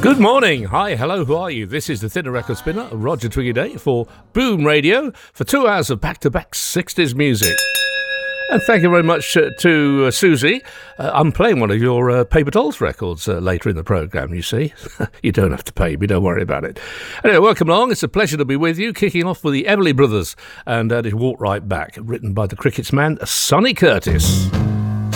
Good morning. Hi, hello, who are you? This is the Thinner Record Spinner, Roger Twiggy Day for Boom Radio for 2 hours of back-to-back 60s music. And thank you very much to Susie. I'm playing one of your Paper Dolls records later in the programme, you see. You don't have to pay me, don't worry about it. Anyway, welcome along. It's a pleasure to be with you, kicking off with the Everly Brothers and it Walk Right Back, written by the Crickets man, Sonny Curtis.